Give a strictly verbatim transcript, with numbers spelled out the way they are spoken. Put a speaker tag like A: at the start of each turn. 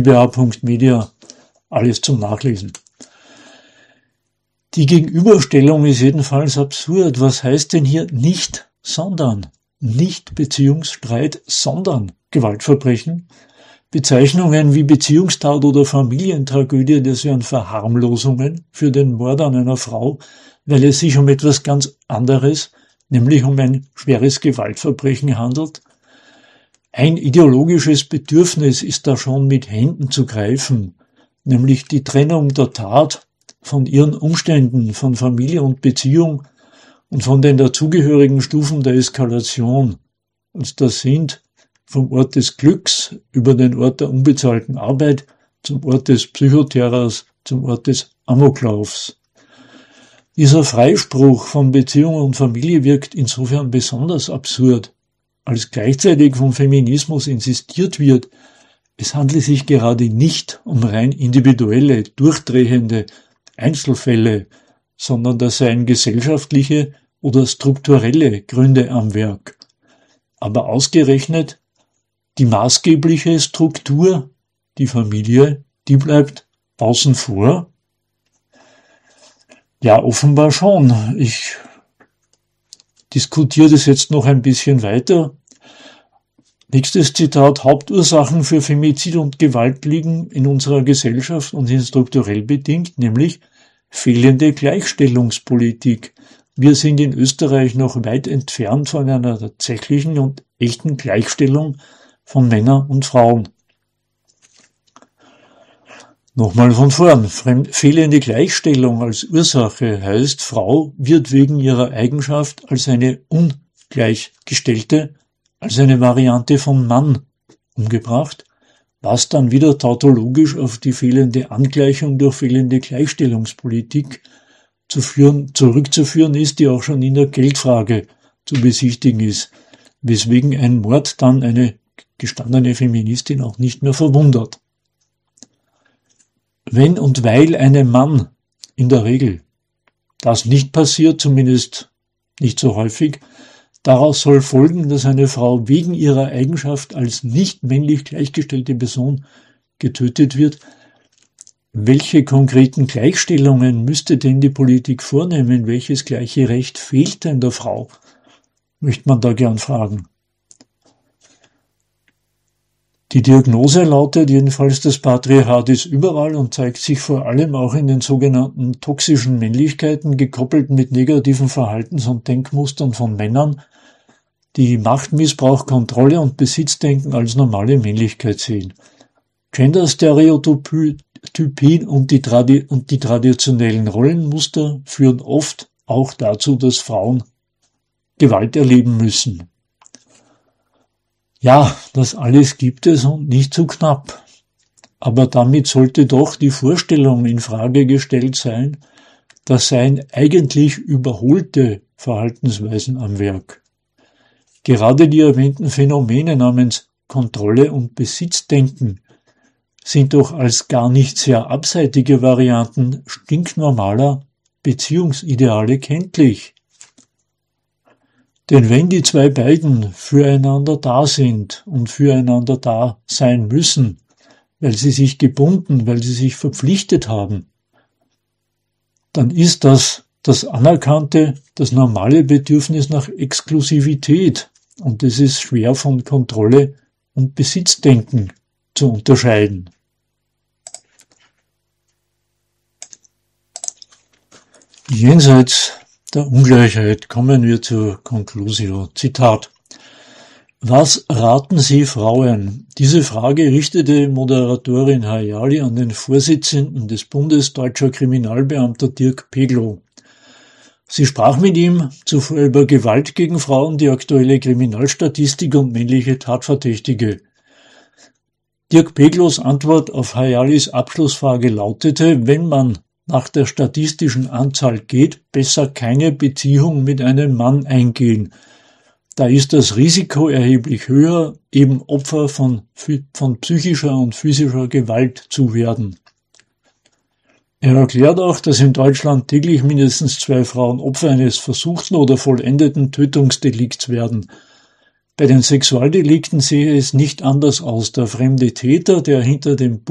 A: b a punkt media, alles zum Nachlesen. Die Gegenüberstellung ist jedenfalls absurd. Was heißt denn hier nicht, sondern? Nicht Beziehungsstreit, sondern Gewaltverbrechen? Bezeichnungen wie Beziehungstat oder Familientragödie, das wären Verharmlosungen für den Mord an einer Frau, weil es sich um etwas ganz anderes, nämlich um ein schweres Gewaltverbrechen handelt. Ein ideologisches Bedürfnis ist da schon mit Händen zu greifen, nämlich die Trennung der Tat von ihren Umständen, von Familie und Beziehung und von den dazugehörigen Stufen der Eskalation. Und das sind vom Ort des Glücks über den Ort der unbezahlten Arbeit zum Ort des Psychoterrors, zum Ort des Amoklaufs. Dieser Freispruch von Beziehung und Familie wirkt insofern besonders absurd, als gleichzeitig vom Feminismus insistiert wird, es handle sich gerade nicht um rein individuelle, durchdrehende Einzelfälle, sondern da seien gesellschaftliche oder strukturelle Gründe am Werk. Aber ausgerechnet die maßgebliche Struktur, die Familie, die bleibt außen vor? Ja, offenbar schon. Ich diskutiere das jetzt noch ein bisschen weiter. Nächstes Zitat: Hauptursachen für Femizid und Gewalt liegen in unserer Gesellschaft und sind strukturell bedingt, nämlich fehlende Gleichstellungspolitik. Wir sind in Österreich noch weit entfernt von einer tatsächlichen und echten Gleichstellung von Männern und Frauen. Nochmal von vorn. Fehlende Gleichstellung als Ursache heißt, Frau wird wegen ihrer Eigenschaft als eine ungleichgestellte, als eine Variante von Mann umgebracht, was dann wieder tautologisch auf die fehlende Angleichung durch fehlende Gleichstellungspolitik zu führen, zurückzuführen ist, die auch schon in der Geldfrage zu besichtigen ist, weswegen ein Mord dann eine gestandene Feministin auch nicht mehr verwundert. Wenn und weil einem Mann in der Regel das nicht passiert, zumindest nicht so häufig, daraus soll folgen, dass eine Frau wegen ihrer Eigenschaft als nicht männlich gleichgestellte Person getötet wird. Welche konkreten Gleichstellungen müsste denn die Politik vornehmen? Welches gleiche Recht fehlt denn der Frau? Möchte man da gern fragen. Die Diagnose lautet jedenfalls, das Patriarchat ist überall und zeigt sich vor allem auch in den sogenannten toxischen Männlichkeiten, gekoppelt mit negativen Verhaltens- und Denkmustern von Männern, die Machtmissbrauch, Kontrolle und Besitzdenken als normale Männlichkeit sehen. Gender-Stereotypien und die, Tradi- und die traditionellen Rollenmuster führen oft auch dazu, dass Frauen Gewalt erleben müssen. Ja, das alles gibt es und nicht zu knapp. Aber damit sollte doch die Vorstellung in Frage gestellt sein, das seien eigentlich überholte Verhaltensweisen am Werk. Gerade die erwähnten Phänomene namens Kontrolle und Besitzdenken sind doch als gar nicht sehr abseitige Varianten stinknormaler Beziehungsideale kenntlich. Denn wenn die zwei beiden füreinander da sind und füreinander da sein müssen, weil sie sich gebunden, weil sie sich verpflichtet haben, dann ist das das anerkannte, das normale Bedürfnis nach Exklusivität. Und es ist schwer von Kontrolle und Besitzdenken zu unterscheiden. Jenseits der Ungleichheit kommen wir zur Conclusio. Zitat: Was raten Sie Frauen? Diese Frage richtete Moderatorin Hayali an den Vorsitzenden des Bundes Deutscher Kriminalbeamter Dirk Peglow. Sie sprach mit ihm zuvor über Gewalt gegen Frauen, die aktuelle Kriminalstatistik und männliche Tatverdächtige. Dirk Peglows Antwort auf Hayalis Abschlussfrage lautete, wenn man nach der statistischen Anzahl geht, besser keine Beziehung mit einem Mann eingehen. Da ist das Risiko erheblich höher, eben Opfer von, von psychischer und physischer Gewalt zu werden. Er erklärt auch, dass in Deutschland täglich mindestens zwei Frauen Opfer eines versuchten oder vollendeten Tötungsdelikts werden. Bei den Sexualdelikten sehe es nicht anders aus. Der fremde Täter, der hinter dem